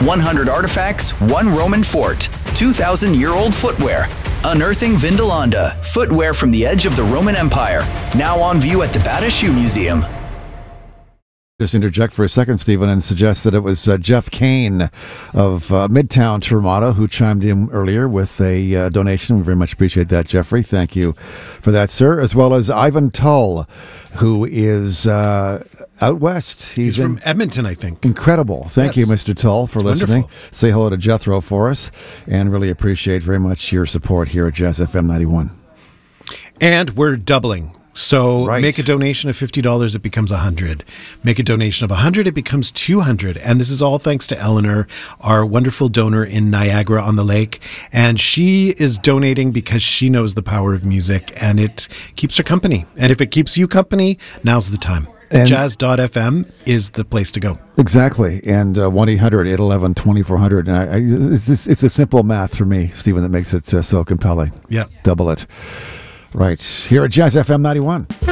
100 artifacts, one Roman fort, 2,000-year-old footwear. Unearthing Vindolanda, footwear from the edge of the Roman Empire. Now on view at the Bata Shoe Museum. Just interject for a second, Stephen, and suggest that it was Jeff Kane of Midtown Terramata who chimed in earlier with a donation. We very much appreciate that, Jeffrey. Thank you for that, sir. As well as Ivan Tull, who is out west. He's from Edmonton, I think. Incredible. Thank you, Mr. Tull, for listening. Wonderful. Say hello to Jethro for us, and really appreciate very much your support here at Jazz FM 91. And we're doubling. So make a donation of $50, it becomes $100. Make a donation of $100, it becomes $200. And this is all thanks to Eleanor, our wonderful donor in Niagara-on-the-Lake. And she is donating because she knows the power of music, and it keeps her company. And if it keeps you company, now's the time. And Jazz.fm is the place to go. Exactly. And 1-800-811-2400. And it's a simple math for me, Stephen, that makes it so compelling. Yeah. Double it. Right, here at Jazz FM 91.